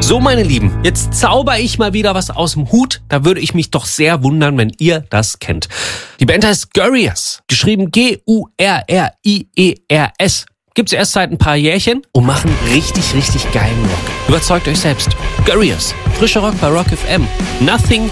So, meine Lieben, jetzt zauber ich mal wieder was aus dem Hut. Da würde ich mich doch sehr wundern, wenn ihr das kennt. Die Band heißt Gurriers, geschrieben Gurriers. Gibt's erst seit ein paar Jährchen und machen richtig, richtig geilen Rock. Überzeugt euch selbst. Gurriers, frischer Rock bei Rock FM. Nothing